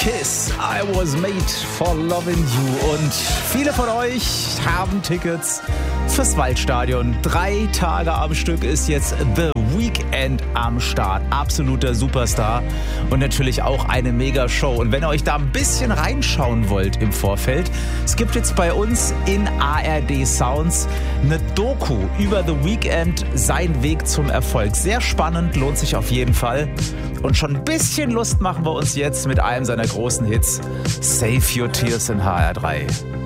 Kiss, I was made for loving you. Und viele von euch haben Tickets fürs Waldstadion. 3 Tage am Stück ist jetzt The Weeknd am Start. Absoluter Superstar und natürlich auch eine Mega-Show. Und wenn ihr euch da ein bisschen reinschauen wollt im Vorfeld, es gibt jetzt bei uns in ARD Sounds eine Doku über The Weeknd, sein Weg zum Erfolg. Sehr spannend, lohnt sich auf jeden Fall. Und schon ein bisschen Lust machen wir uns jetzt mit einem seiner großen Hits. Save Your Tears in HR3.